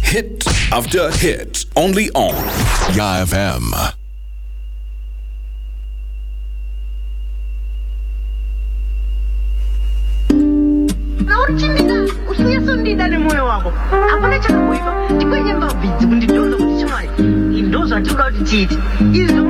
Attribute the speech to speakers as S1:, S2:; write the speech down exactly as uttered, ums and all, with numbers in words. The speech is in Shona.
S1: Hit after hit, only on Ya F M.
S2: Nauchindika usiyasondida nemoyo wako hapana chakakuiva tikwenye mbavidzi kundidonda kuti chimari indozo atinga kuti chiti izvo